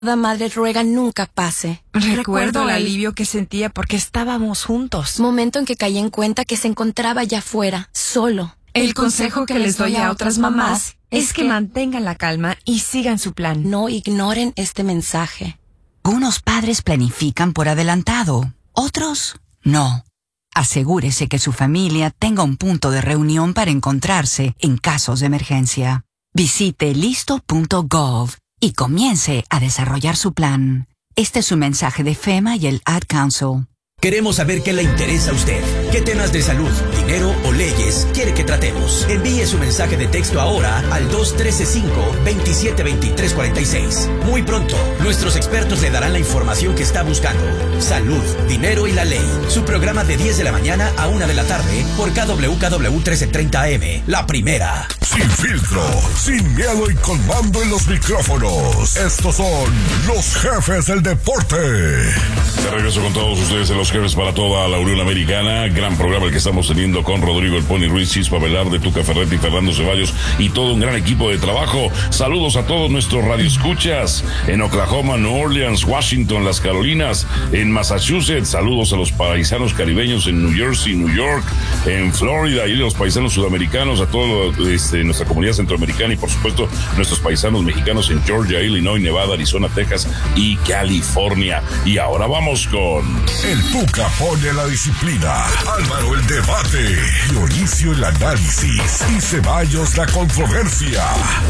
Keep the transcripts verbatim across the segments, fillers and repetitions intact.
La madre ruega nunca pase. Recuerdo, Recuerdo el el alivio que sentía porque estábamos juntos. momento en que caí en cuenta que se encontraba allá afuera, solo. El consejo que les doy a otras mamás es que mantengan la calma y sigan su plan. No ignoren este mensaje. Unos padres planifican por adelantado, otros no. Asegúrese que su familia tenga un punto de reunión para encontrarse en casos de emergencia. Visite listo punto gov y comience a desarrollar su plan. Este es un mensaje de FEMA y el Ad Council. Queremos saber qué le interesa a usted. ¿Qué temas de salud, dinero o leyes quiere que tratemos? Envíe su mensaje de texto ahora al dos uno tres cinco, dos siete dos tres cuatro seis. Muy pronto, nuestros expertos le darán la información que está buscando. Salud, dinero y la ley. Su programa de diez de la mañana a una de la tarde por K W K W trece treinta A M. La primera. Sin filtro, sin miedo y con mando en los micrófonos. Estos son los jefes del deporte. De regreso con todos ustedes en los jefes para toda la Unión Americana. Gran programa el que estamos teniendo con Rodrigo El Pony Ruiz, Chispa Velarde, Tuca Ferretti, Fernando Ceballos y todo un gran equipo de trabajo. Saludos a todos nuestros radioescuchas en Oklahoma, New Orleans, Washington, las Carolinas, en Massachusetts. Saludos a los paisanos caribeños en New Jersey, New York, en Florida y los paisanos sudamericanos, a toda este, nuestra comunidad centroamericana y por supuesto nuestros paisanos mexicanos en Georgia, Illinois, Nevada, Arizona, Texas y California. Y ahora vamos con... El Tuca pone la disciplina, Álvaro el debate, Dionisio el análisis y Ceballos la controversia.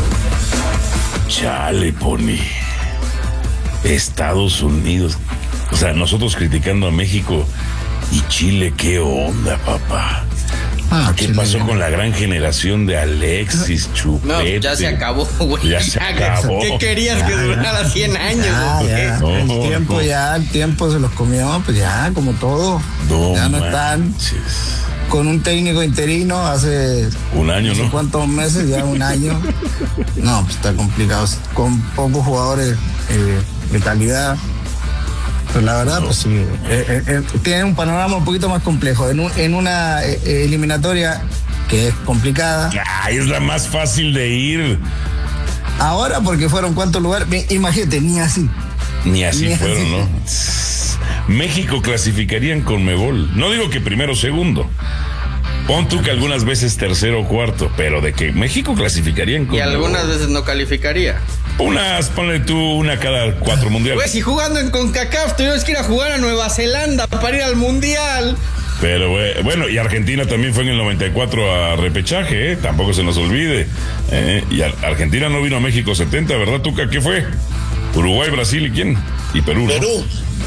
Chale, Pony. Estados Unidos. O sea, nosotros criticando a México y Chile, ¿qué onda, papá? Ah, ¿Qué Chile, pasó con la gran generación de Alexis, Chupete? No, ya se acabó, güey. Ya se acabó. ¿Qué querías que durara cien años? Ya, ya. No, el tiempo no. ya, el tiempo se los comió, pues ya, como todo. No, ya no manches. están con un técnico interino hace un año, ¿no? ¿Cuántos meses? Ya un año. No, pues está complicado. Con pocos jugadores eh, de calidad. Pues la verdad, pues sí, eh, eh, tiene un panorama un poquito más complejo. En, un, en una eh, eliminatoria que es complicada. Ay, es la más fácil de ir. Ahora, porque fueron cuántos lugares, imagínate, ni así. Ni así Ni fueron, así. ¿no? México clasificaría en Conmebol. No digo que primero o segundo. Pon tú que algunas veces tercero o cuarto, pero de que México clasificaría en Y Conmebol. algunas veces no calificaría. Unas, ponle tú una cada cuatro mundiales. Pues si jugando en CONCACAF tuvimos que ir a jugar a Nueva Zelanda para ir al mundial. Pero bueno, y Argentina también fue en el noventa y cuatro a repechaje, ¿eh? Tampoco se nos olvide. ¿eh? Y Ar- Argentina no vino a México setenta, ¿verdad, Tuca? ¿Qué fue? Uruguay, Brasil y quién? Y Perú, ¿no? Perú.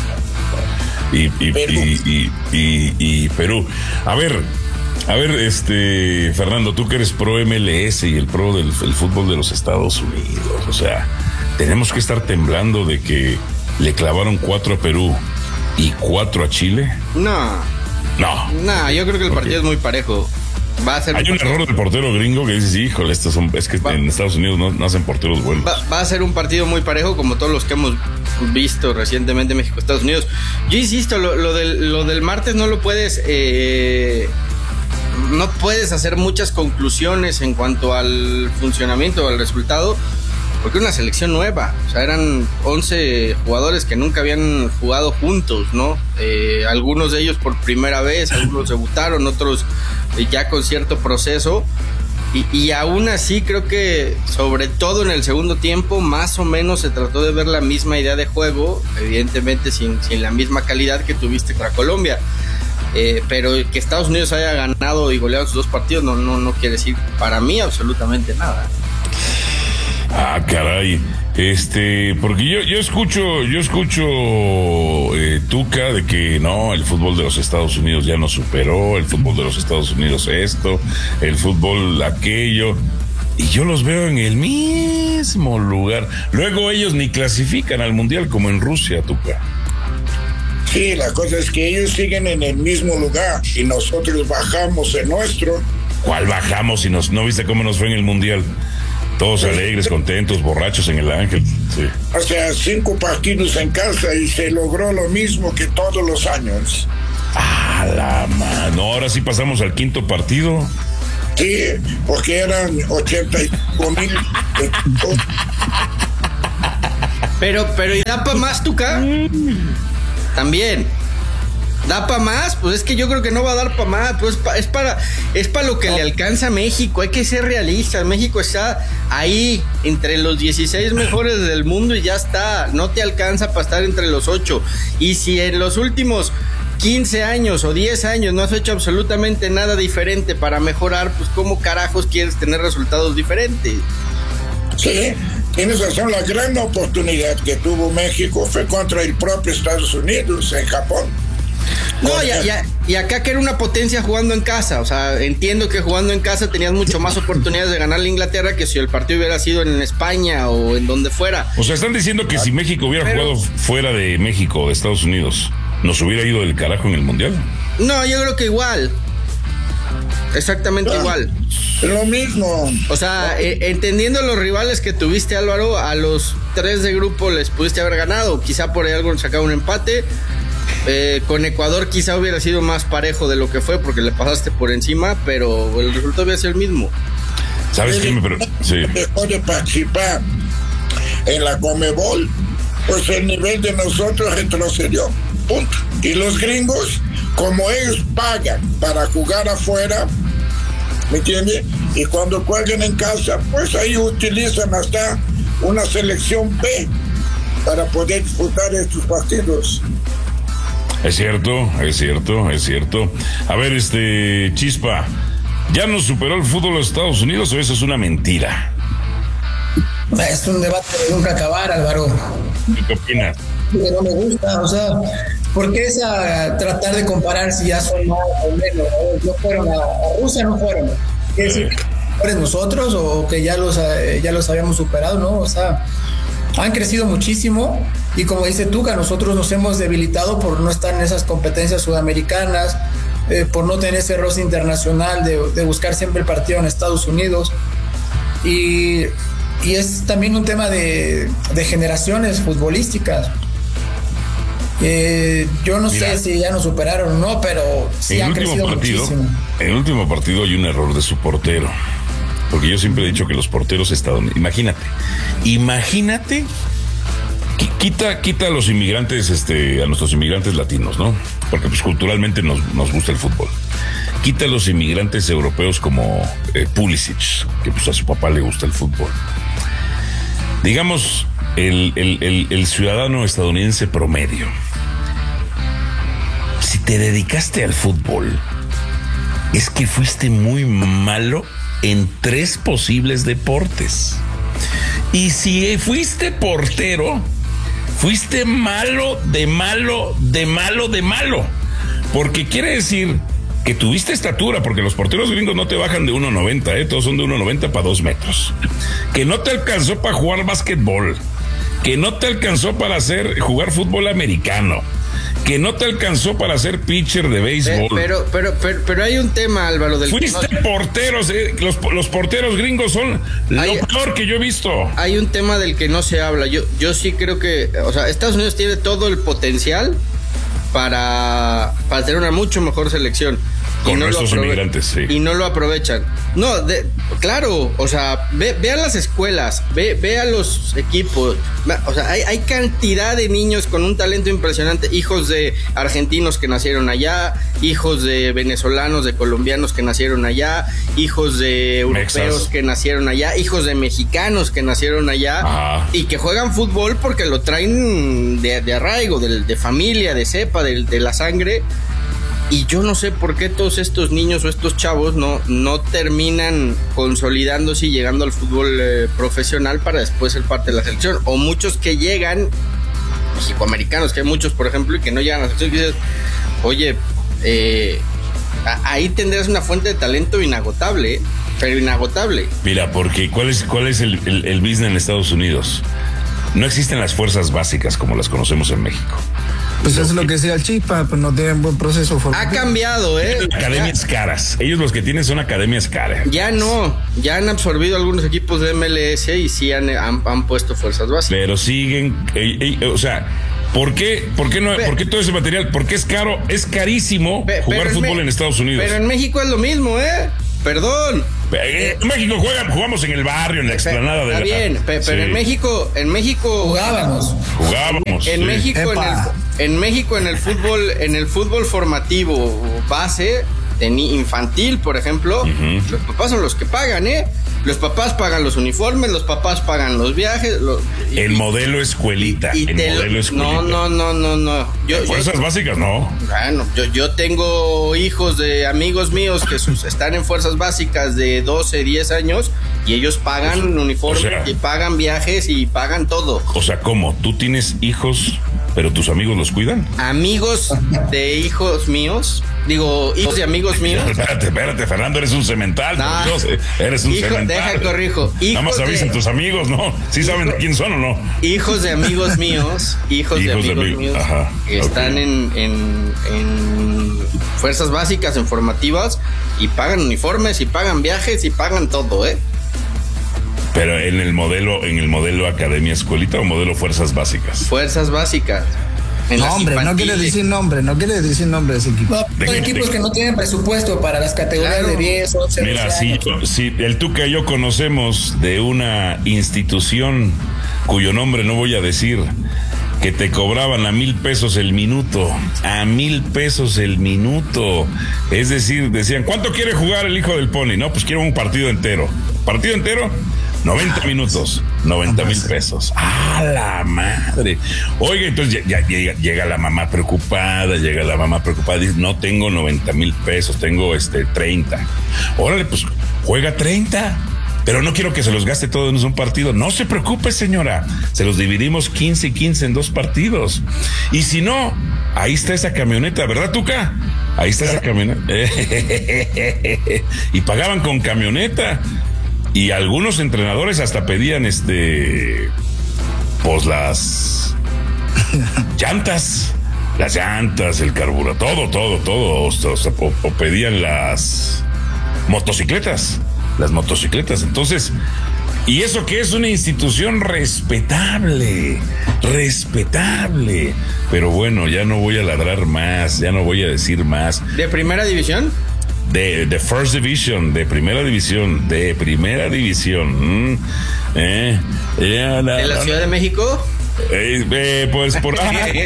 Y, y, Perú. y, y, y, y Perú. A ver, a ver, este, Fernando, tú que eres pro M L S y el pro del el fútbol de los Estados Unidos, o sea, tenemos que estar temblando de que le clavaron cuatro a Perú y cuatro a Chile. No, No. no, yo creo que el Ok. partido es muy parejo. Va a ser Hay un error del portero gringo que dices, híjole, estos son, es que Va. en Estados Unidos no, no hacen porteros buenos. Va, va a ser un partido muy parejo como todos los que hemos visto recientemente México-Estados Unidos. Yo insisto, lo, lo, del, lo del martes no lo puedes... Eh, no puedes hacer muchas conclusiones en cuanto al funcionamiento o al resultado, porque es una selección nueva. O sea, eran once jugadores que nunca habían jugado juntos, ¿no? Eh, algunos de ellos por primera vez, algunos debutaron, otros eh, ya con cierto proceso. Y, y aún así creo que, sobre todo en el segundo tiempo, más o menos se trató de ver la misma idea de juego, evidentemente sin, sin la misma calidad que tuviste contra Colombia. Eh, pero que Estados Unidos haya ganado y goleado sus dos partidos no, no, no quiere decir para mí absolutamente nada. Ah, caray. Este, porque yo, yo escucho, yo escucho eh, Tuca de que no, el fútbol de los Estados Unidos ya nos superó, el fútbol de los Estados Unidos esto, el fútbol aquello, y yo los veo en el mismo lugar. Luego ellos ni clasifican al mundial como en Rusia, Tuca. Sí, la cosa es que ellos siguen en el mismo lugar y nosotros bajamos el nuestro. ¿Cuál bajamos y nos, no viste cómo nos fue en el mundial? Todos alegres, contentos, borrachos en el Ángel. Sí. O sea, cinco partidos en casa y se logró lo mismo que todos los años. Ah, la mano. Ahora sí pasamos al quinto partido. Sí, porque eran ochenta y cinco mil. Pero, pero, ¿y da para más, Tuca? También. ¿Da para más? Pues es que yo creo que no va a dar para más. Pues pa, es para es para lo que le alcanza a México. Hay que ser realistas. México está ahí entre los dieciséis mejores del mundo y ya está. No te alcanza para estar entre los ocho. Y si en los últimos quince años o diez años no has hecho absolutamente nada diferente para mejorar, pues ¿cómo carajos quieres tener resultados diferentes? Sí, tienes razón. La gran oportunidad que tuvo México fue contra el propio Estados Unidos en Japón. No, y, y, y acá que era una potencia jugando en casa. O sea, entiendo que jugando en casa tenías mucho más oportunidades de ganar a Inglaterra que si el partido hubiera sido en España o en donde fuera. O sea, están diciendo que si México hubiera Pero, jugado fuera de México o de Estados Unidos, ¿nos hubiera ido del carajo en el Mundial? No, yo creo que igual. Exactamente ah, igual. Lo mismo. O sea, eh, entendiendo los rivales que tuviste, Álvaro, a los tres de grupo les pudiste haber ganado. Quizá por ahí algo sacaba un empate. Eh, con Ecuador quizá hubiera sido más parejo de lo que fue porque le pasaste por encima, pero el resultado hubiera sido el mismo. ¿Sabes qué? Me sí. Dejó de participar en la Conmebol, pues el nivel de nosotros retrocedió. Punto. Y los gringos, como ellos pagan para jugar afuera, ¿me entiendes? Y cuando juegan en casa, pues ahí utilizan hasta una selección B para poder disputar estos partidos. Es cierto, es cierto, es cierto. A ver, este, Chispa, ¿ya nos superó el fútbol de Estados Unidos o eso es una mentira? Es un debate de nunca acabar, Álvaro. ¿Qué opinas? Que no me gusta, o sea, ¿por qué esa tratar de comparar si ya son más o menos? No, no fueron a, a Rusia, no fueron. ¿Quiere decir que nosotros o que ya los, ya los habíamos superado? No, o sea, han crecido muchísimo y como dice Tuca, nosotros nos hemos debilitado por no estar en esas competencias sudamericanas, eh, por no tener ese roce internacional de, de buscar siempre el partido en Estados Unidos y, y es también un tema de, de generaciones futbolísticas. Eh, yo no Mira, sé si ya nos superaron o no, pero sí han crecido partido, muchísimo. En el último partido hay un error de su portero. Porque yo siempre he dicho que los porteros estadounidenses, imagínate, imagínate, quita, quita a los inmigrantes, este, a nuestros inmigrantes latinos, ¿no? Porque pues culturalmente nos, nos gusta el fútbol. Quita a los inmigrantes europeos como eh, Pulisic, que pues a su papá le gusta el fútbol. Digamos, el, el, el, el ciudadano estadounidense promedio. Si te dedicaste al fútbol, es que fuiste muy malo en tres posibles deportes. Y si fuiste portero, fuiste malo, de malo, de malo, de malo. Porque quiere decir que tuviste estatura, porque los porteros gringos no te bajan de uno noventa, ¿eh? Todos son de uno noventa para dos metros. Que no te alcanzó para jugar básquetbol. Que no te alcanzó para hacer, jugar fútbol americano. Que no te alcanzó para ser pitcher de béisbol. Pero, pero, pero, pero hay un tema, Álvaro. Del Fuiste que no... porteros, eh. los, los porteros gringos son lo hay, peor que yo he visto. Hay un tema del que no se habla. Yo, yo sí creo que, o sea, Estados Unidos tiene todo el potencial para, para tener una mucho mejor selección. Con no nuestros aprove- inmigrantes, sí. Y no lo aprovechan. No, de, claro, o sea, ve, ve a las escuelas, ve, ve a los equipos. O sea, hay, hay cantidad de niños con un talento impresionante, hijos de argentinos que nacieron allá, hijos de venezolanos, de colombianos que nacieron allá, hijos de europeos Mexas. que nacieron allá, hijos de mexicanos que nacieron allá. Ajá. Y que juegan fútbol porque lo traen de, de arraigo, de, de familia, de cepa, de, de la sangre. Y yo no sé por qué todos estos niños o estos chavos no, no terminan consolidándose y llegando al fútbol eh, profesional para después ser parte de la selección. O muchos que llegan, mexicoamericanos, que hay muchos, por ejemplo, y que no llegan a la selección, y dices, oye, eh, a, ahí tendrás una fuente de talento inagotable, ¿eh? Pero inagotable. Mira, porque ¿cuál es, cuál es el, el, el business en Estados Unidos? No existen las fuerzas básicas como las conocemos en México. Pues eso es lo que decía el Chispa, pues no tienen buen proceso formativo. Ha cambiado, ¿eh? Academias caras. Ellos los que tienen son academias caras. Ya no, ya han absorbido algunos equipos de M L S y sí han, han, han puesto fuerzas básicas. Pero siguen, eh, eh, o sea, ¿por qué, por qué no, pero, por qué todo ese material? Porque es caro, es carísimo pero, jugar pero fútbol en, en Estados Unidos. Pero en México es lo mismo, ¿eh? Perdón. En México juegan, jugamos en el barrio, en la explanada de Está la... bien, pero Sí. en México, en México Jugábamos. Jugábamos. En sí. México, en Epa. el, en México, en el fútbol, en el fútbol formativo base, en infantil, por ejemplo, Ujú. los papás son los que pagan, ¿eh? Los papás pagan los uniformes, los papás pagan los viajes. Los, y- El modelo escuelita. y el te lo- modelo escuelita. no, no, no, no, no. Yo, yo- Fuerzas básicas, no. Bueno, yo, yo tengo hijos de amigos míos que sus, están en fuerzas básicas de doce, diez años y ellos pagan uniformes o sea- y pagan viajes y pagan todo. O sea, ¿cómo? ¿Tú tienes hijos, pero tus amigos los cuidan? Amigos de hijos míos, digo, hijos de amigos míos. Espérate, espérate, Fernando, eres un cemental. No. por Dios, eh, eres un Hijo, cemental. deja, corrijo. Nada más Hijos avisan de- tus amigos, ¿no? Sí saben de quién son o no. Hijos de amigos míos, hijos, de Hijos de amigos amigos, míos ajá, que están ok. en, en, en fuerzas básicas, en formativas y pagan uniformes y pagan viajes y pagan todo, ¿eh? Pero en el modelo, en el modelo academia escuelita o modelo fuerzas básicas. Fuerzas básicas. En No, las hombre, no infantiles. quiere decir nombre, no quiere decir nombre de ese equipo. No, De son que- equipos de- que no tienen presupuesto para las categorías Claro. de diez, once, Mira, doce si, años. si el Tuca y yo conocemos de una institución cuyo nombre no voy a decir, que te cobraban a mil pesos el minuto, a mil pesos el minuto. Es decir, decían, ¿cuánto quiere jugar el hijo del Pony? No, pues quiero un partido entero. ¿Partido entero? noventa minutos, noventa mil pesos. ¡Ah, la madre! Oiga, entonces ya, ya llega, llega la mamá preocupada, llega la mamá preocupada, dice, no tengo noventa mil pesos, tengo este treinta. Órale, pues juega treinta. Pero no quiero que se los gaste todos en un partido. No se preocupe, señora. Se los dividimos quince y quince en dos partidos. Y si no, ahí está esa camioneta, ¿verdad, Tuca? Ahí está esa camioneta. Y pagaban con camioneta. Y algunos entrenadores hasta pedían este, pues las llantas, las llantas, el carburador, todo, todo, todo. O, sea, o, o pedían las motocicletas, las motocicletas. Entonces, y eso que es una institución respetable, respetable. Pero bueno, ya no voy a ladrar más, ya no voy a decir más. ¿De primera división? De, de First Division, de primera división, de primera división. Mm, eh, eh, la, ¿De la Ciudad de México? Eh, eh, pues por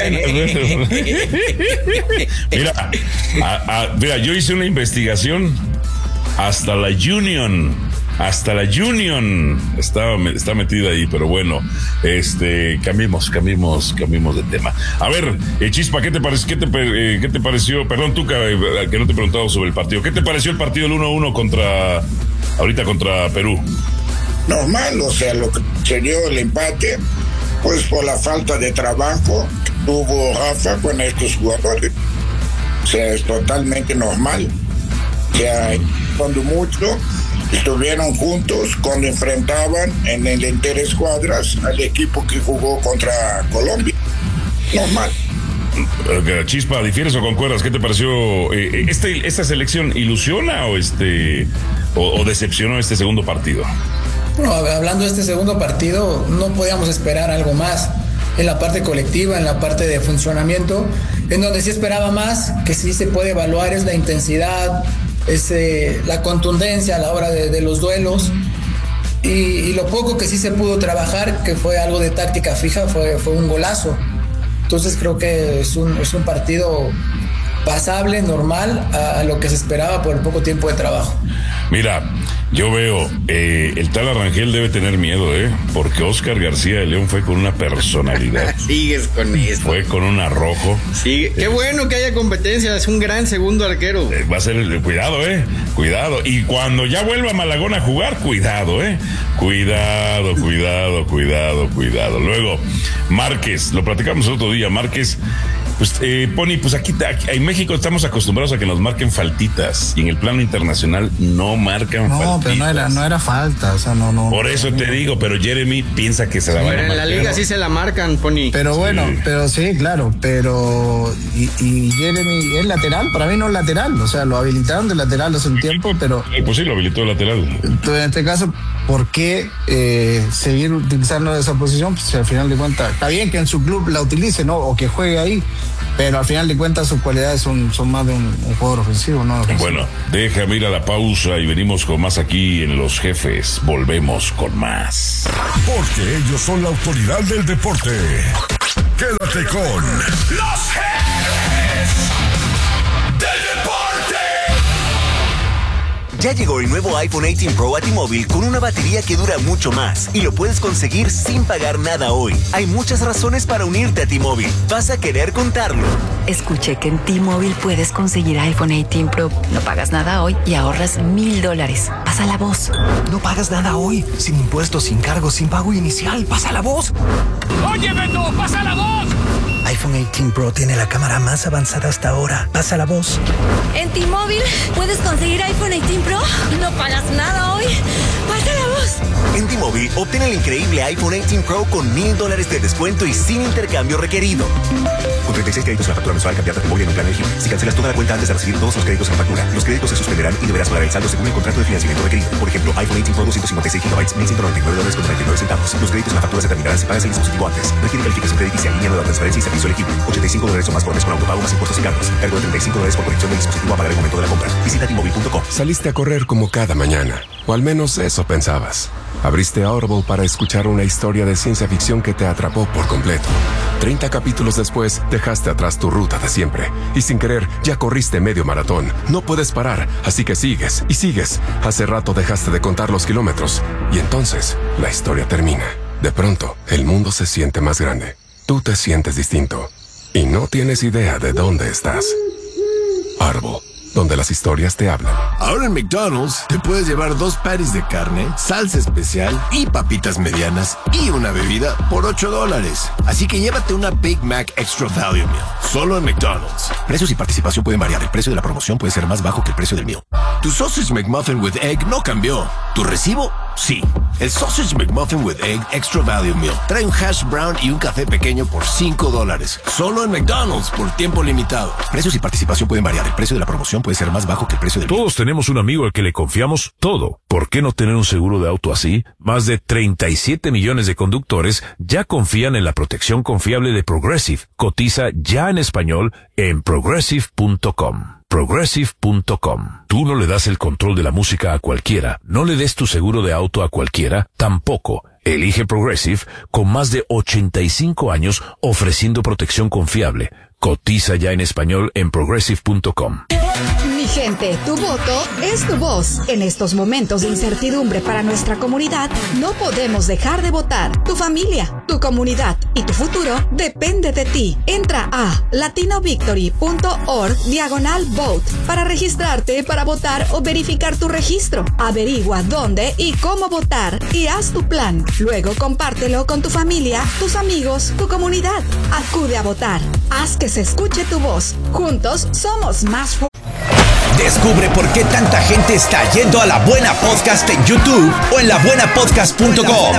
mira, a, a, mira, yo hice una investigación hasta la Union, hasta la Union estaba está metida ahí, pero bueno, este, cambiemos, cambiemos, cambiemos de tema. A ver, eh, Chispa, ¿qué te pareció? ¿Qué te, eh, ¿qué te pareció? Perdón, Tuca, eh, que no te he preguntado sobre el partido. ¿Qué te pareció el partido del uno uno contra ahorita contra Perú? Normal, o sea, lo que se dio el empate, pues por la falta de trabajo que tuvo Rafa con estos jugadores. O sea, es totalmente normal. O sea, cuando mucho estuvieron juntos cuando enfrentaban en el interescuadras al equipo que jugó contra Colombia. Normal. Eh, Chispa, ¿difieres o concuerdas? ¿Qué te pareció? Eh, este, ¿Esta selección ilusiona o este o, o decepcionó este segundo partido? Bueno, hablando de este segundo partido, no podíamos esperar algo más en la parte colectiva, en la parte de funcionamiento, en donde sí esperaba más, que sí se puede evaluar es la intensidad, es eh, la contundencia a la hora de, de los duelos y, y lo poco que sí se pudo trabajar, que fue algo de táctica fija, fue, fue un golazo. Entonces creo que es un, es un partido pasable, normal, a, a lo que se esperaba por el poco tiempo de trabajo. Mira, yo veo, eh, el tal Arrangel debe tener miedo, ¿eh? Porque Oscar García de León fue con una personalidad. Sigues con eso. Fue con un arrojo. Sigue. Qué bueno que haya competencia, es un gran segundo arquero. Eh, va a ser el cuidado, ¿eh? Cuidado. Y cuando ya vuelva Malagón a jugar, cuidado, ¿eh? Cuidado, cuidado, cuidado, cuidado. Luego, Márquez, lo platicamos el otro día, Márquez. Pues, eh, Pony, pues aquí, aquí en México estamos acostumbrados a que nos marquen faltitas y en el plano internacional no marcan No, faltitas. pero no era, no era falta, o sea, no, no. Por eso te digo, pero Jeremy piensa que se la va a Pero en la marcar. liga sí se la marcan, Pony. Pero bueno, Sí. pero sí, claro, pero y, y Jeremy es lateral, para mí no es lateral, o sea, lo habilitaron de lateral hace un tiempo, pero Eh, Pues sí, lo habilitó el lateral. entonces, en este caso, ¿por qué eh, seguir utilizando esa posición? Pues si al final de cuentas, está bien que en su club la utilice, ¿no? O que juegue ahí, pero al final de cuentas sus cualidades son, son más de un, un jugador ofensivo, ¿no? Ofensivo. Bueno, déjame ir a la pausa y venimos con más aquí en Los Jefes. Volvemos con más. Porque ellos son la autoridad del deporte. Quédate con Los Jefes del Deporte. Ya llegó el nuevo iPhone dieciocho Pro a T-Mobile con una batería que dura mucho más y lo puedes conseguir sin pagar nada hoy. Hay muchas razones para unirte a T-Mobile. ¿Vas a querer contarlo? Escuché que en T-Mobile puedes conseguir iPhone dieciocho Pro. No pagas nada hoy y ahorras mil dólares. Pasa la voz. No pagas nada hoy. Sin impuestos, sin cargos, sin pago inicial. Pasa la voz. ¡Oye, Beto! ¡Pasa la voz! iPhone dieciocho Pro tiene la cámara más avanzada hasta ahora. Pasa la voz. En T-Mobile puedes conseguir iPhone dieciocho Pro. No pagas nada hoy. Pasa la voz. En T-Mobile, obtén el increíble iPhone dieciocho Pro con mil dólares de descuento y sin intercambio requerido. Con treinta y seis créditos en la factura mensual, cambiate a T-Mobile en un plan elegible. Si cancelas toda la cuenta antes de recibir todos los créditos en la factura, los créditos se suspenderán y deberás pagar el saldo según el contrato de financiamiento requerido. Por ejemplo, iPhone dieciocho Pro doscientos cincuenta y seis gigabytes, mil ciento noventa y nueve dólares con treinta y nueve centavos. Los créditos en la factura se terminarán si pagas el dispositivo antes. Requiere calificación crediticia, línea nueva, transferencia y servicio elegible. ochenta y cinco dólares o más por mes con autopago más impuestos y cargos. Cargo de treinta y cinco dólares por conexión del dispositivo a pagar el momento de la compra. Visita T Mobile punto com. Saliste a correr como cada mañana, o al menos eso pensabas. Abriste Audible para escuchar una historia de ciencia ficción que te atrapó por completo. treinta capítulos después, dejaste atrás tu ruta de siempre. Y sin querer, ya corriste medio maratón. No puedes parar, así que sigues y sigues. Hace rato dejaste de contar los kilómetros. Y entonces, la historia termina. De pronto, el mundo se siente más grande. Tú te sientes distinto. Y no tienes idea de dónde estás. Audible, donde las historias te hablan. Ahora en McDonald's te puedes llevar dos patties de carne, salsa especial y papitas medianas y una bebida por ocho dólares. Así que llévate una Big Mac Extra Value Meal, solo en McDonald's. Precios y participación pueden variar. El precio de la promoción puede ser más bajo que el precio del meal. Tu Sausage McMuffin with Egg no cambió. ¿Tu recibo? Sí. El Sausage McMuffin with Egg Extra Value Meal trae un hash brown y un café pequeño por cinco dólares. Solo en McDonald's por tiempo limitado. Precios y participación pueden variar. El precio de la promoción puede ser más bajo que el precio del meal. Todos tenemos un amigo al que le confiamos todo. ¿Por qué no tener un seguro de auto así? Más de treinta y siete millones de conductores ya confían en la protección confiable de Progressive. Cotiza ya en español en progressive punto com. progressive punto com. Tú no le das el control de la música a cualquiera. No le des tu seguro de auto a cualquiera. Tampoco. Elige Progressive con más de ochenta y cinco años ofreciendo protección confiable. Cotiza ya en español en progressive punto com. Mi gente, tu voto es tu voz. En estos momentos de incertidumbre para nuestra comunidad, no podemos dejar de votar. Tu familia, tu comunidad y tu futuro depende de ti. Entra a latinavictory punto org diagonal vote para registrarte para votar o verificar tu registro. Averigua dónde y cómo votar y haz tu plan. Luego compártelo con tu familia, tus amigos, tu comunidad. Acude a votar. Haz que se escuche tu voz. Juntos somos más fuertes. Descubre por qué tanta gente está yendo a La Buena Podcast en YouTube o en la buena podcast punto com.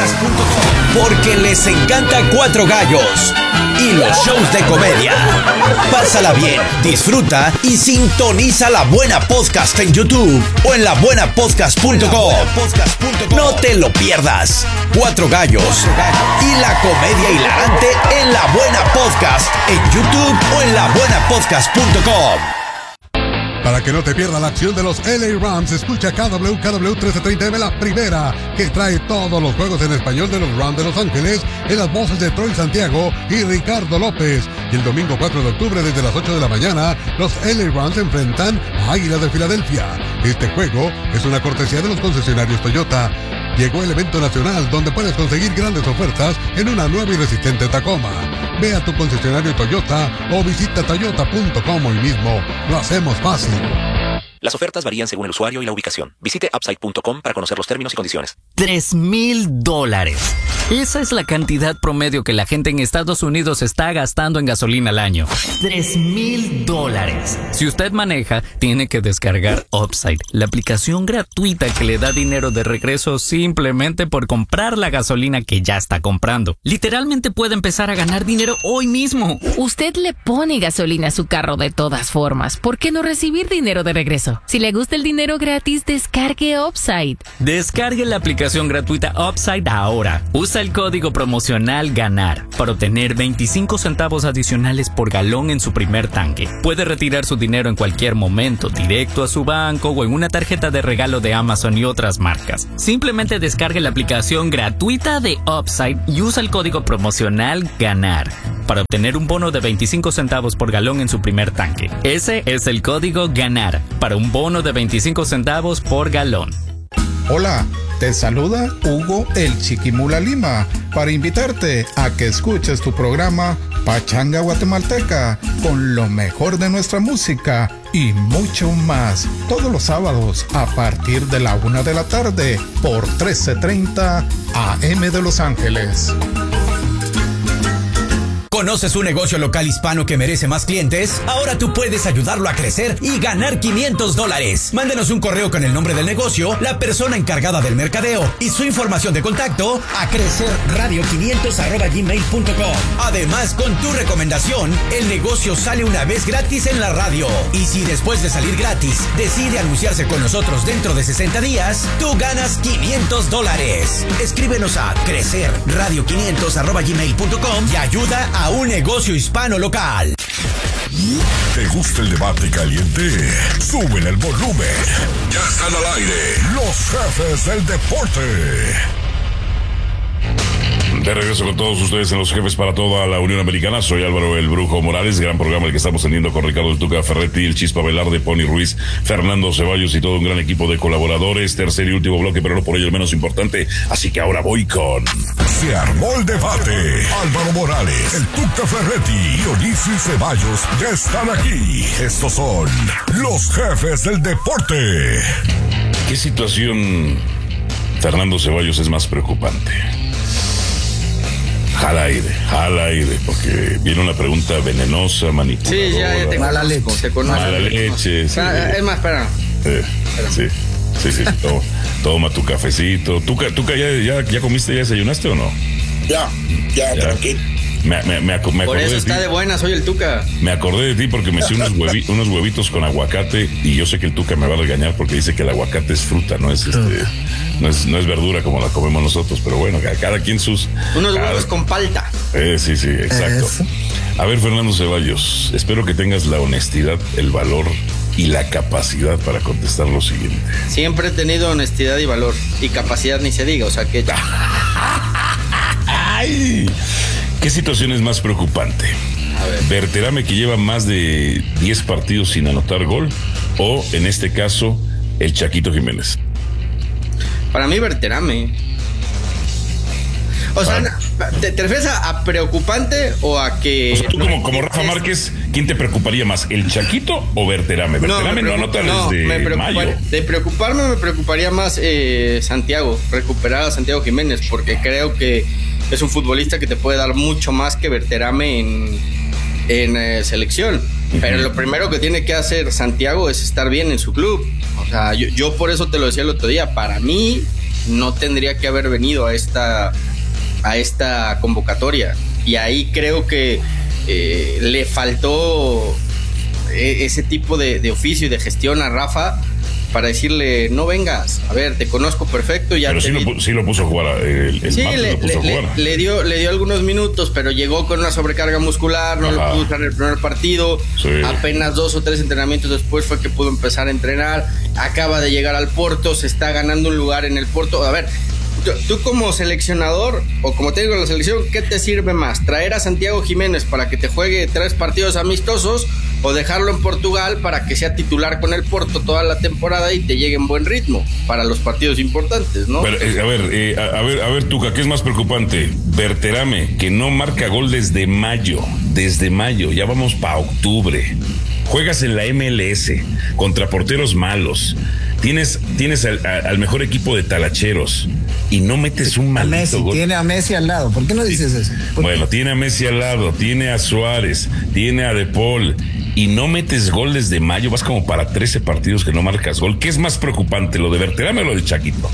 Porque les encanta Cuatro Gallos y los shows de comedia. Pásala bien, disfruta y sintoniza La Buena Podcast en YouTube o en la buena podcast punto com. No te lo pierdas. Cuatro Gallos y la comedia hilarante en La Buena Podcast en YouTube o en la buena podcast punto com. Para que no te pierda la acción de los L A Rams, escucha K W K W trece treinta M, la primera, que trae todos los juegos en español de los Rams de Los Ángeles, en las voces de Troy Santiago y Ricardo López. Y el domingo cuatro de octubre, desde las ocho de la mañana, los L A Rams se enfrentan a Águilas de Filadelfia. Este juego es una cortesía de los concesionarios Toyota. Llegó el evento nacional donde puedes conseguir grandes ofertas en una nueva y resistente Tacoma. Ve a tu concesionario Toyota o visita toyota punto com hoy mismo. Lo hacemos fácil. Las ofertas varían según el usuario y la ubicación. Visite upside punto com para conocer los términos y condiciones. Tres mil dólares. Esa es la cantidad promedio que la gente en Estados Unidos está gastando en gasolina al año. Tres mil dólares. Si usted maneja, tiene que descargar Upside, la aplicación gratuita que le da dinero de regreso simplemente por comprar la gasolina que ya está comprando. Literalmente puede empezar a ganar dinero hoy mismo. Usted le pone gasolina a su carro de todas formas. ¿Por qué no recibir dinero de regreso? dinero. Si le gusta el dinero gratis, descargue Upside. Descargue la aplicación gratuita Upside ahora. Usa el código promocional GANAR para obtener veinticinco centavos adicionales por galón en su primer tanque. Puede retirar su dinero en cualquier momento, directo a su banco o en una tarjeta de regalo de Amazon y otras marcas. Simplemente descargue la aplicación gratuita de Upside y usa el código promocional GANAR para obtener un bono de veinticinco centavos por galón en su primer tanque. Ese es el código GANAR para un bono de veinticinco centavos por galón. Hola, te saluda Hugo el Chiquimula Lima para invitarte a que escuches tu programa Pachanga Guatemalteca con lo mejor de nuestra música y mucho más todos los sábados a partir de la una de la tarde por trece treinta A M de Los Ángeles. ¿Conoces un negocio local hispano que merece más clientes? Ahora tú puedes ayudarlo a crecer y ganar quinientos dólares. Mándenos un correo con el nombre del negocio, la persona encargada del mercadeo y su información de contacto a crecerradio quinientos arroba gmail punto com. Además, con tu recomendación, el negocio sale una vez gratis en la radio. Y si después de salir gratis decide anunciarse con nosotros dentro de sesenta días, tú ganas quinientos dólares. Escríbenos a crecerradio quinientos arroba gmail punto com y ayuda a un negocio hispano local. ¿Te gusta el debate caliente? Súbele el volumen. Ya están al aire los jefes del deporte. De regreso con todos ustedes en Los Jefes para toda la Unión Americana. Soy Álvaro el Brujo Morales. Gran programa el que estamos teniendo con Ricardo el Tuca Ferretti, el Chispa Velarde, Pony Ruiz, Fernando Ceballos y todo un gran equipo de colaboradores. Tercer y último bloque, pero no por ello el menos importante. Así que ahora voy con... Se armó el debate. Álvaro Morales, el Tuca Ferretti y Ulises Ceballos ya están aquí. Estos son los jefes del deporte. ¿Qué situación, Fernando Ceballos, es más preocupante? Jala aire, jala aire, porque viene una pregunta venenosa, manipuladora. Sí, ya, ya te mala leche. Te conozco, mala te leche, sí. Ah, es más, espera. Eh, sí, sí, sí, toma, toma tu cafecito. ¿Tú, tú ya, ya, ya comiste, ya desayunaste o no? Ya, ya, ya. tranquilo. Me, me, me, me Por eso de está ti. de buena, soy el Tuca. Me acordé de ti porque me hice unos, huevi, unos huevitos con aguacate y yo sé que el Tuca me va a regañar porque dice que el aguacate es fruta, no es este, no es, no es verdura como la comemos nosotros, pero bueno, cada, cada quien sus... Unos cada, huevos con palta. Eh, sí, sí, exacto. Eso. A ver, Fernando Ceballos, espero que tengas la honestidad, el valor y la capacidad para contestar lo siguiente. Siempre he tenido honestidad y valor y capacidad ni se diga, o sea que... ¡Ay! ¿Qué situación es más preocupante? ¿Berterame, que lleva más de diez partidos sin anotar gol? ¿O, en este caso, el Chaquito Jiménez? Para mí, Berterame. O sea, ¿te, te refieres a, a preocupante o a que... O sea, tú como, como Rafa Márquez, ¿quién te preocuparía más? ¿El Chaquito o Berterame? Berterame no, no anota no, desde mayo. De preocuparme me preocuparía más eh, Santiago, recuperar a Santiago Jiménez, porque creo que es un futbolista que te puede dar mucho más que Berterame en, en eh, selección. Uh-huh. Pero lo primero que tiene que hacer Santiago es estar bien en su club. O sea, yo, yo por eso te lo decía el otro día. Para mí no tendría que haber venido a esta, a esta convocatoria. Y ahí creo que eh, le faltó eh, ese tipo de, de oficio y de gestión a Rafa para decirle, no vengas, a ver, te conozco perfecto. Ya pero te sí, vi... lo, sí lo puso a jugar, el, el sí, le, lo puso le, a jugar. Le, le, dio, le dio algunos minutos, pero llegó con una sobrecarga muscular, no Ajá. lo pudo usar en el primer partido, sí. Apenas dos o tres entrenamientos después fue que pudo empezar a entrenar, acaba de llegar al Porto, se está ganando un lugar en el Porto. A ver, tú, tú como seleccionador, o como técnico de la selección, ¿qué te sirve más? ¿Traer a Santiago Jiménez para que te juegue tres partidos amistosos o dejarlo en Portugal para que sea titular con el Porto toda la temporada y te llegue en buen ritmo para los partidos importantes, ¿no? Pero, eh, a ver, eh, a, a ver, a ver, Tuca, ¿qué es más preocupante? Berterame, que no marca gol desde mayo, desde mayo, ya vamos para octubre. Juegas en la M L S contra porteros malos. Tienes, tienes al, al mejor equipo de talacheros y no metes un maldito Messi, gol. Tiene a Messi al lado. ¿Por qué no dices eso? Bueno, qué? Tiene a Messi al lado, tiene a Suárez, tiene a De Paul y no metes gol desde mayo. Vas como para trece partidos que no marcas gol. ¿Qué es más preocupante, lo de Berterame o lo de Chaquito?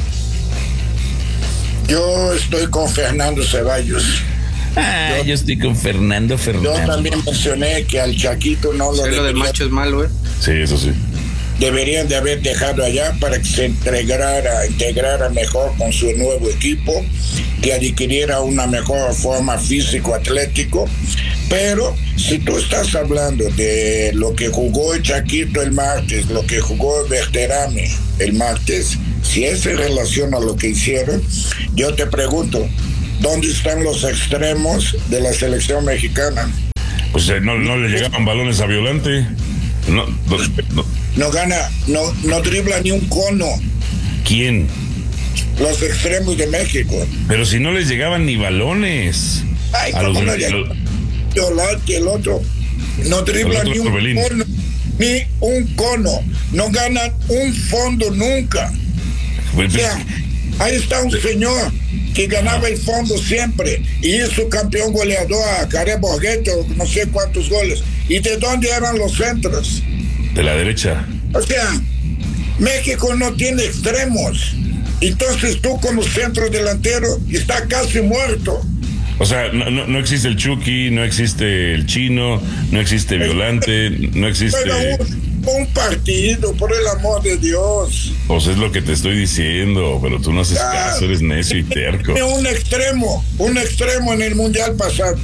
Yo estoy con Fernando Ceballos. Ah, yo, yo estoy con Fernando Fernández. Yo también mencioné que al Chaquito no lo Lo de macho es malo, ¿eh? Sí, eso sí. deberían de haber dejado allá para que se integrara, integrara mejor con su nuevo equipo, que adquiriera una mejor forma físico-atlético. Pero si tú estás hablando de lo que jugó el Chaquito el martes, lo que jugó Berterame el martes, si es en relación a lo que hicieron, yo te pregunto, ¿dónde están los extremos de la selección mexicana? Pues eh, no, no le llegaban balones a Violante. No, no, no. no gana, no, no dribla ni un cono. ¿Quién? Los extremos de México. Pero si no les llegaban ni balones. Ay, a los no de, lo... Violante, el otro. No dribla ni un Orbelín. cono. Ni un cono. No ganan un fondo nunca. Pues, o sea, ahí está un señor que ganaba el fondo siempre y hizo campeón goleador a Care Borghetto, no sé cuántos goles. ¿Y de dónde eran los centros? De la derecha. O sea, México no tiene extremos. Entonces tú como centro delantero está casi muerto. O sea, no, no, no existe el Chucky, no existe el Chino, no existe Violante, no existe... Pero un, un partido, por el amor de Dios. Pues es lo que te estoy diciendo, pero tú no haces ah, caso, eres necio y terco. Un extremo, un extremo en el Mundial pasado.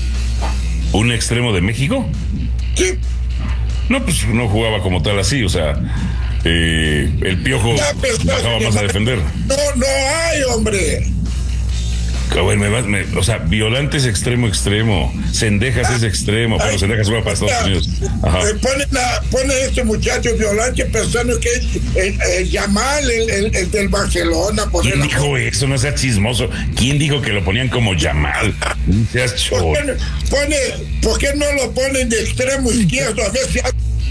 ¿Un extremo de México? Sí. No, pues no jugaba como tal así, o sea, eh, el Piojo bajaba más a defender. No, no hay, hombre. Bueno, me vas, me, o sea, Violante es extremo, extremo. Cendejas ah, es extremo, pero Cendejas juega para Estados Unidos. Ajá. Ponen a, pone a este muchacho Violante pensando que es el, el Yamal, el, el, el del Barcelona. Por ¿Quién dijo eso? No sea chismoso. ¿Quién dijo que lo ponían como Yamal? No seas chorro. ¿Por qué, pone, ¿Por qué no lo ponen de extremo izquierdo? A ver si,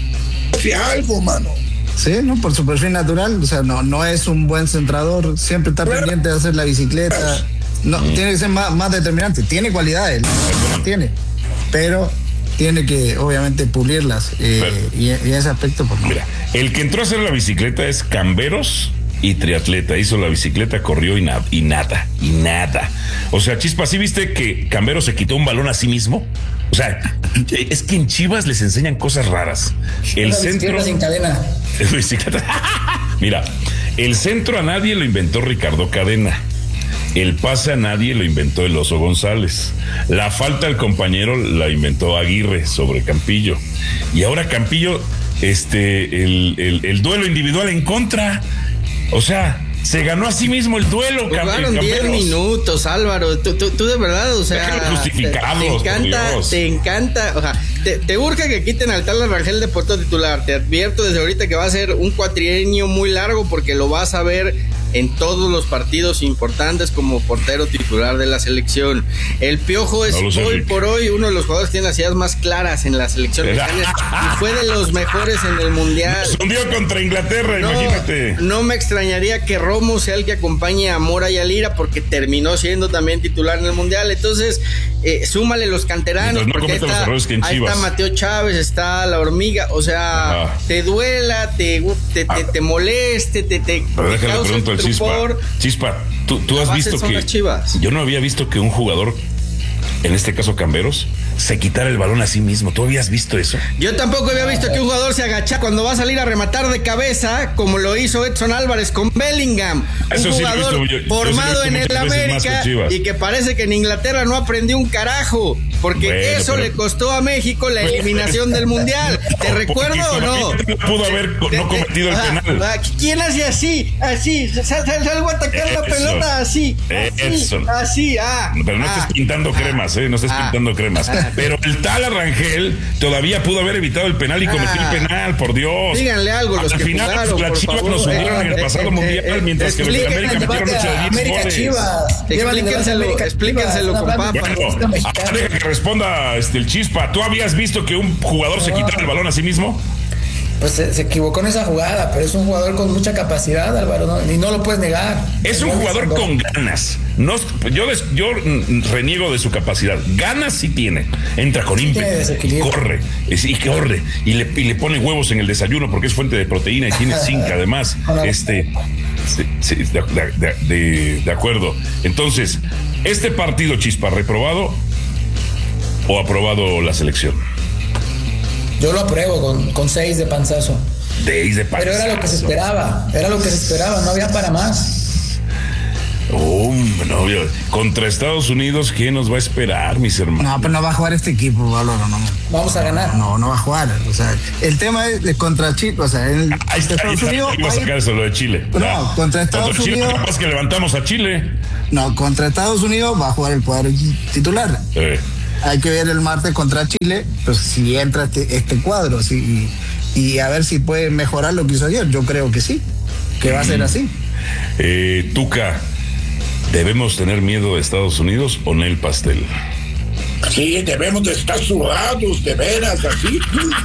si algo, mano. Sí, ¿no? Por su perfil natural. O sea, no, no es un buen centrador. Siempre está pero, pendiente de hacer la bicicleta. No, mm. tiene que ser más, más determinante. Tiene cualidades, ¿no? Tiene. Pero tiene que, obviamente, pulirlas. Eh, pero, y, y en ese aspecto, pues no. Mira, el que entró a hacer la bicicleta es Camberos y triatleta. Hizo la bicicleta, corrió y, na y nada. Y nada. O sea, Chispa, ¿sí viste que Camberos se quitó un balón a sí mismo? O sea, es que en Chivas les enseñan cosas raras. El centro. Sin cadena. Bicicleta. Mira, el centro a nadie lo inventó Ricardo Cadena. El pase a nadie lo inventó el Oso González. La falta al compañero la inventó Aguirre sobre Campillo. Y ahora Campillo, este, el, el, el duelo individual en contra. O sea, se ganó a sí mismo el duelo. Jugaron diez minutos, Álvaro. Tú, tú, tú de verdad, o sea, justificados, te, te encanta, te encanta, o sea, te, te urge que quiten al tal Rangel de puesto titular. Te advierto desde ahorita que va a ser un cuatrienio muy largo porque lo vas a ver en todos los partidos importantes como portero titular de la selección. El Piojo es no hoy por hoy uno de los jugadores que tiene las ideas más claras en la selección mexicana y fue de los mejores en el Mundial. Nos hundió contra Inglaterra, no, imagínate. No me extrañaría que Romo sea el que acompañe a Mora y a Lira porque terminó siendo también titular en el Mundial. Entonces, eh, súmale los canteranos, no porque ahí está, ahí está Mateo Chávez, está la Hormiga, o sea, ajá, te duela, te, te, te, te moleste, te, te, pero te déjale pregunto al Chispa. Chispa, tú, tú has visto que yo no había visto que un jugador, en este caso Camberos, se quitara el balón a sí mismo. ¿Tú habías visto eso? Yo tampoco había visto que un jugador se agacha cuando va a salir a rematar de cabeza, como lo hizo Edson Álvarez con Bellingham. Eso un sí jugador lo he visto, yo, formado yo sí lo he visto en el América que y que parece que en Inglaterra no aprendió un carajo, porque bueno, eso pero... le costó a México la eliminación del Mundial. ¿Te recuerdo o no? No pudo haber no cometido el ah, penal. Ah, ¿quién hace así? Así, sal, sal, salgo a atacar Edson. La pelota así. Así, así, ah. Pero no ah, estés pintando ah, cremas, ¿eh? No estés ah, pintando cremas. Ah, pero el tal Rangel todavía pudo haber evitado el penal y cometió ah, el penal, por Dios. Díganle algo los Al que final, jugaron, las Chivas nos hundieron en el pasado eh, mundial, eh, mientras que los de América metieron ocho de diez goles. Explíquenselo, explíquenselo, compa. Bueno, ahora deja que responda este, el Chispa. ¿Tú habías visto que un jugador se quitara el balón a sí mismo? Pues se, se equivocó en esa jugada, pero es un jugador con mucha capacidad, Álvaro, ¿no? Y no lo puedes negar. Es un jugador con ganas. No, yo, yo reniego de su capacidad. Ganas sí tiene. Entra con ímpetu, corre, y corre, y le, y le pone huevos en el desayuno porque es fuente de proteína y tiene zinc además. Este, sí, sí, de, de, de, de acuerdo. Entonces, este partido, Chispa, ¿reprobado o aprobado la selección? Yo lo apruebo con, con seis de panzazo. Days de Pero era lo que se esperaba, era lo que se esperaba, no había para más. Oh, no, contra Estados Unidos, ¿qué nos va a esperar, mis hermanos? No, pero no va a jugar este equipo, Valoro, no. Vamos a ganar. No, no va a jugar. O sea, el tema es de contra Chile, o sea, el, ahí está, Estados ahí Unidos. Iba a sacar eso, lo de Chile. No, no, contra Estados contra Unidos. Chile, capaz que levantamos a Chile. No, contra Estados Unidos va a jugar el cuadro titular. Eh. Hay que ver el martes contra Chile, pues si entra este, este cuadro, sí, y, y a ver si puede mejorar lo que hizo ayer. Yo creo que sí, que va a ser así. Eh, Tuca, ¿debemos tener miedo de Estados Unidos o Nel Pastel? Sí, debemos de estar sudados, de veras, así.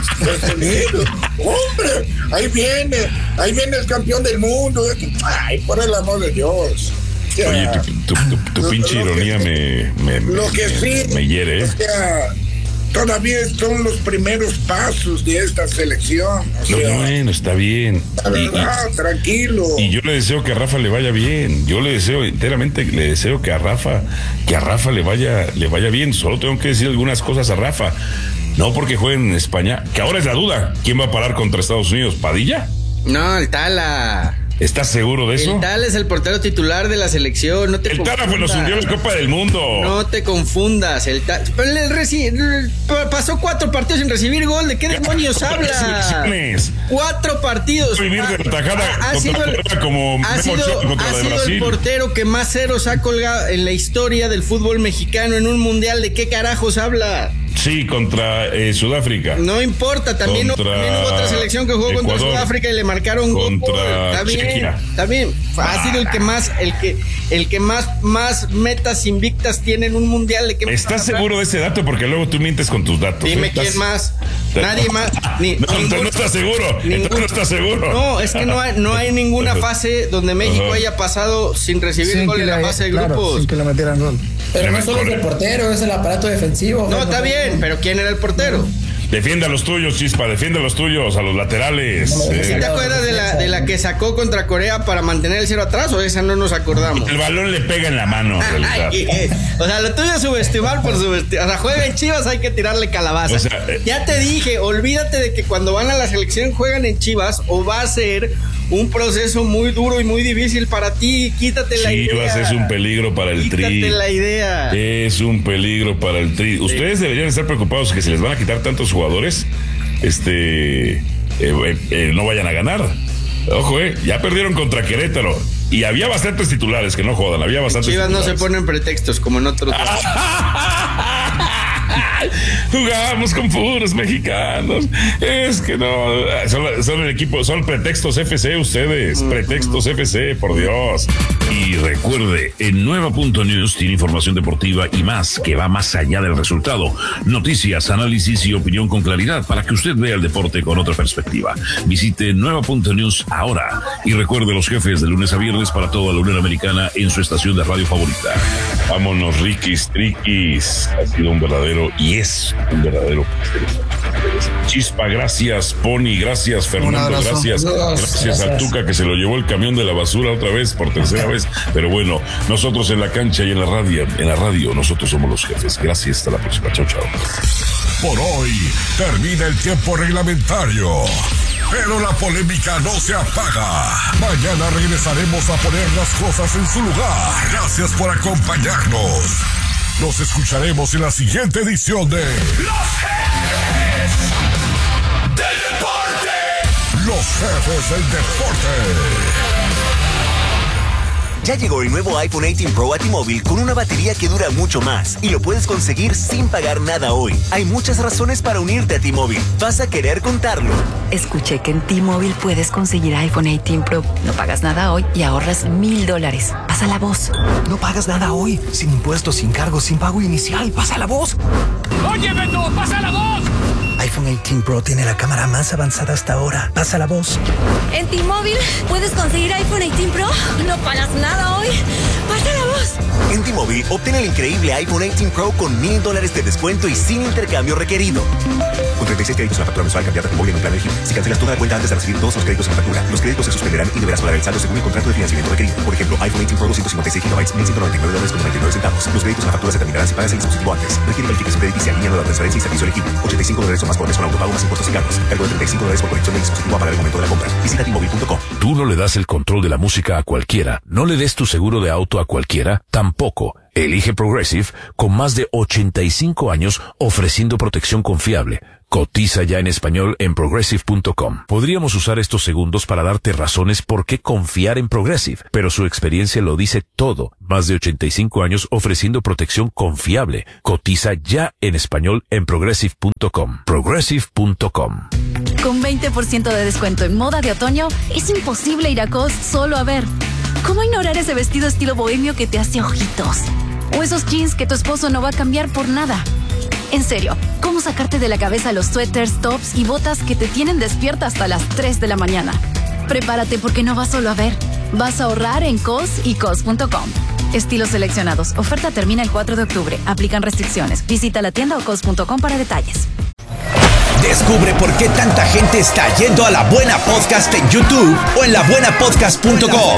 Hombre, ahí viene, ahí viene el campeón del mundo. Ay, por el amor de Dios. Ya. Oye, tu, tu, tu, tu pinche ironía que, me, me, lo me, que sí, me, me hiere. O sea, todavía son los primeros pasos de esta selección. O sea, no, bueno, está bien. La verdad, y, tranquilo. Y yo le deseo que a Rafa le vaya bien. Yo le deseo enteramente, le deseo que a Rafa, que a Rafa le vaya, le vaya bien. Solo tengo que decir algunas cosas a Rafa. No porque jueguen en España, que ahora es la duda. ¿Quién va a parar contra Estados Unidos? ¿Padilla? No, el Tala. ¿Estás seguro de eso? El Tala es el portero titular de la selección, no te El confundas. Tala nos hundió en la Copa del Mundo. No te confundas, el Tala... Pero el reci... pasó cuatro partidos sin recibir gol, ¿de qué demonios habla? Cuatro partidos. Vivir de tajada ha, ha sido, el, como ha sido, contra ha la de sido Brasil. El portero que más ceros ha colgado en la historia del fútbol mexicano en un mundial. ¿De qué carajos habla? Sí, contra eh, Sudáfrica. No importa, también, contra también hubo otra selección que jugó Ecuador, contra Sudáfrica y le marcaron gol. Está bien, Chequia. está bien. Ha ah. sido el que más, el que, el que más, más metas invictas tiene en un mundial. ¿De qué ¿Estás seguro de ese dato? Porque luego tú mientes con tus datos. Dime ¿eh? quién ¿Estás... más. Nadie más. Ni, no, ningún, entonces no estás seguro. Ningún, entonces no estás seguro. No, es que no hay, no hay ninguna fase donde México uh-huh. haya pasado sin recibir sin gol en la le, fase de claro, grupos. Sin que le metieran gol. Pero no solo es el portero, es el aparato defensivo. No, está bien, pero ¿quién era el portero? Defiende a los tuyos, Chispa, defiende a los tuyos, a los laterales. ¿Sí eh. te acuerdas de la, de la que sacó contra Corea para mantener el cero atrás o esa no nos acordamos? El balón le pega en la mano. Ay, o sea, lo tuyo es subestimar por subestimar. O sea, juega en Chivas, hay que tirarle calabaza. O sea, eh. Ya te dije, olvídate de que cuando van a la selección juegan en Chivas o va a ser un proceso muy duro y muy difícil para ti. Quítate la Chivas idea. Chivas es un peligro para el Quítate Tri. Quítate la idea. Es un peligro para el Tri. Sí. Ustedes deberían estar preocupados que se les van a quitar tantos jugadores. Este, eh, eh, no vayan a ganar. Ojo, eh, ya perdieron contra Querétaro y había bastantes titulares, que no jodan, había bastantes Chivas titulares. no se ponen pretextos como en otros. Jugamos con puros mexicanos. Es que no, son, son el equipo, son pretextos F C ustedes, pretextos F C, por Dios. Y recuerde, en Nueva Punto News tiene información deportiva y más que va más allá del resultado. Noticias, análisis y opinión con claridad para que usted vea el deporte con otra perspectiva. Visite Nueva Punto News ahora y recuerde los jefes de lunes a viernes para toda la Unión Americana en su estación de radio favorita. Vámonos, Riquis, Triquis. Ha sido un verdadero y es un verdadero Chispa, gracias. Pony, gracias. Fernando, gracias. Gracias al Tuca que se lo llevó el camión de la basura otra vez, por tercera vez. Pero bueno, nosotros en la cancha y en la radio, en la radio, nosotros somos los jefes. Gracias, hasta la próxima. Chao, chao. Por hoy termina el tiempo reglamentario. Pero la polémica no se apaga. Mañana regresaremos a poner las cosas en su lugar. Gracias por acompañarnos. Nos escucharemos en la siguiente edición de Los Jefes del Deporte. Los Jefes del Deporte. Ya llegó el nuevo iPhone dieciocho Pro a T-Mobile con una batería que dura mucho más y lo puedes conseguir sin pagar nada hoy. Hay muchas razones para unirte a T-Mobile. Vas a querer contarlo. Escuché que en T-Mobile puedes conseguir iPhone dieciocho Pro. No pagas nada hoy y ahorras mil dólares. Pasa la voz. No pagas nada hoy. Sin impuestos, sin cargos, sin pago inicial. Pasa la voz. Oye, Beto, pasa la voz. iPhone dieciocho Pro tiene la cámara más avanzada hasta ahora. Pasa la voz. En T-Mobile puedes conseguir iPhone dieciocho Pro. No pagas nada hoy. Pasa la voz. voz! En T-Mobile, obtén el increíble iPhone dieciocho Pro con mil dólares de descuento y sin intercambio requerido. Con treinta y seis créditos en la factura mensual cambiada de móvil en un plan elegible. Si cancelas toda la cuenta antes de recibir todos los créditos en la factura, los créditos se suspenderán y deberás pagar el saldo según el contrato de financiamiento requerido. Por ejemplo, iPhone dieciocho Pro doscientos cincuenta y seis gigabytes, mil ciento noventa y nueve dólares con noventa y nueve centavos. Los créditos en la factura se terminarán si pagas el dispositivo antes. Requiere verificación crediticia, línea nueva, transferencia y servicio elegible. ochenta y cinco dólares o más por mes con autopago más impuestos y cargos. Cargo de treinta y cinco dólares por conexión del dispositivo a pagar el momento de la compra. Visita T Mobile punto com. Tú no le das el control de la música a cualquiera. No le des tu seguro de auto a cualquiera. Tampoco. Elige Progressive con más de ochenta y cinco años ofreciendo protección confiable. Cotiza ya en español en progressive punto com. Podríamos usar estos segundos para darte razones por qué confiar en Progressive, pero su experiencia lo dice todo. Más de ochenta y cinco años ofreciendo protección confiable. Cotiza ya en español en progressive punto com. progressive punto com. Con veinte por ciento de descuento en moda de otoño, es imposible ir a Cos solo a ver. ¿Cómo ignorar ese vestido estilo bohemio que te hace ojitos? O esos jeans que tu esposo no va a cambiar por nada. En serio, ¿cómo sacarte de la cabeza los suéteres, tops y botas que te tienen despierta hasta las tres de la mañana? Prepárate porque no vas solo a ver. Vas a ahorrar en Cos y Cos punto com. Estilos seleccionados. Oferta termina el cuatro de octubre. Aplican restricciones. Visita la tienda o cos punto com para detalles. Descubre por qué tanta gente está yendo a La Buena Podcast en YouTube o en la buena podcast punto com.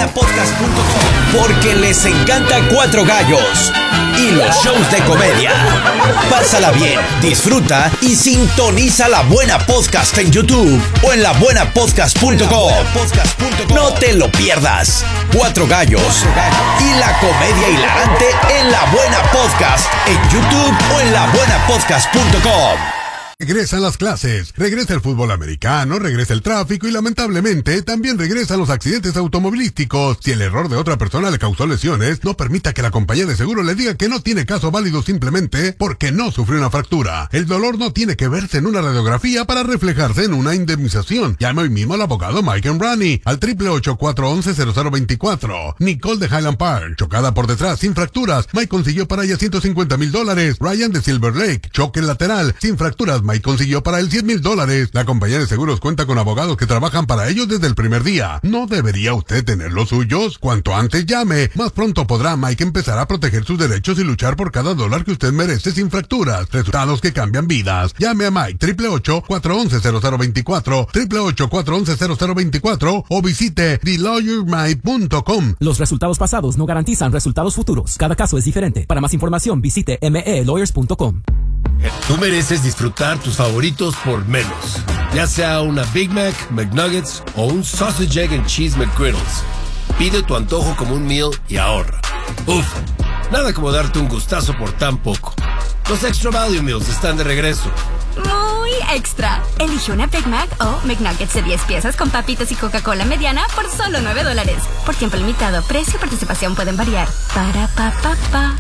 Porque les encanta Cuatro Gallos y los shows de comedia. Pásala bien, disfruta y sintoniza La Buena Podcast en YouTube o en la buena podcast punto com. No te lo pierdas. Cuatro Gallos y la comedia hilarante en La Buena Podcast en YouTube o en la buena podcast punto com. Regresan las clases, regresa el fútbol americano, regresa el tráfico y lamentablemente también regresan los accidentes automovilísticos. Si el error de otra persona le causó lesiones, no permita que la compañía de seguro le diga que no tiene caso válido simplemente porque no sufrió una fractura. El dolor no tiene que verse en una radiografía para reflejarse en una indemnización. Llame hoy mismo al abogado Mike Embrani al triple ocho, cuatro once, cero cero veinticuatro. Nicole de Highland Park, chocada por detrás sin fracturas. Mike consiguió para ella ciento cincuenta mil dólares. Ryan de Silver Lake, choque lateral sin fracturas. Mike consiguió para él cien mil dólares. La compañía de seguros cuenta con abogados que trabajan para ellos desde el primer día. ¿No debería usted tener los suyos? Cuanto antes llame, más pronto podrá Mike empezar a proteger sus derechos y luchar por cada dólar que usted merece sin fracturas. Resultados que cambian vidas. Llame a Mike triple ocho, cuatro once, cero cero veinticuatro, triple ocho, cuatro once, cero cero veinticuatro o visite the lawyer mike punto com. Los resultados pasados no garantizan resultados futuros. Cada caso es diferente. Para más información visite m e lawyers punto com. Tú mereces disfrutar tus favoritos por menos. Ya sea una Big Mac, McNuggets o un Sausage, Egg and Cheese McGriddles. Pide tu antojo como un meal y ahorra. Uf, nada como darte un gustazo por tan poco. Los Extra Value Meals están de regreso. Muy extra. Elige una Big Mac o McNuggets de diez piezas con papitas y Coca-Cola mediana por solo nueve dólares. Por tiempo limitado, precio y participación pueden variar. Para pa pa pa.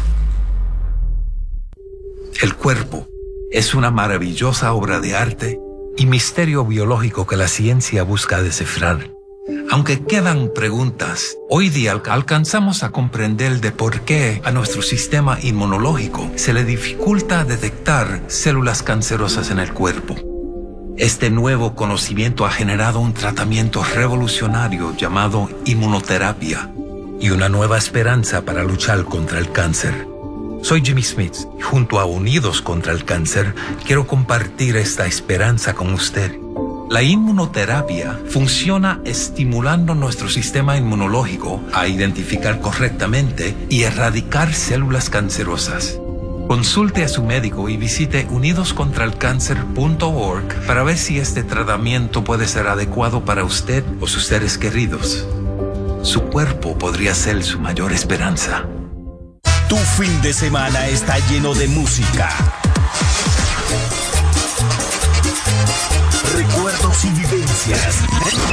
El cuerpo es una maravillosa obra de arte y misterio biológico que la ciencia busca descifrar. Aunque quedan preguntas, hoy día alcanzamos a comprender de por qué a nuestro sistema inmunológico se le dificulta detectar células cancerosas en el cuerpo. Este nuevo conocimiento ha generado un tratamiento revolucionario llamado inmunoterapia y una nueva esperanza para luchar contra el cáncer. Soy Jimmy Smith y junto a Unidos contra el Cáncer quiero compartir esta esperanza con usted. La inmunoterapia funciona estimulando nuestro sistema inmunológico a identificar correctamente y erradicar células cancerosas. Consulte a su médico y visite unidos contra el cáncer punto org para ver si este tratamiento puede ser adecuado para usted o sus seres queridos. Su cuerpo podría ser su mayor esperanza. Tu fin de semana está lleno de música, recuerdos y vivencias.